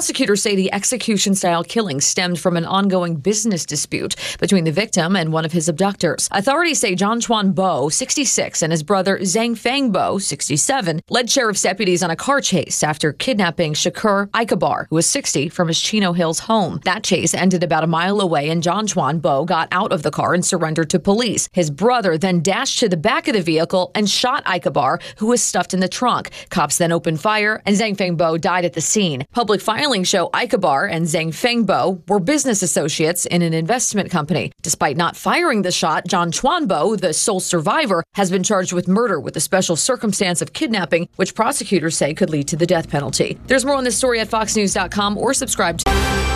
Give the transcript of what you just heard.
Prosecutors say the execution-style killing stemmed from an ongoing business dispute between the victim and one of his abductors. Authorities say John Chuan Bo, 66, and his brother Zhang Feng Bo, 67, led sheriff's deputies on a car chase after kidnapping Shakur Ikabar, who was 60, from his Chino Hills home. That chase ended about a mile away, and John Chuan Bo got out of the car and surrendered to police. His brother then dashed to the back of the vehicle and shot Ikabar, who was stuffed in the trunk. Cops then opened fire, and Zhang Feng Bo died at the scene. Public filings show Ikabar and Zhang Feng Bo were business associates in an investment company. Despite not firing the shot, John Chuan Bo, the sole survivor, has been charged with murder with the special circumstance of kidnapping, which prosecutors say could lead to the death penalty. There's more on this story at foxnews.com or subscribe to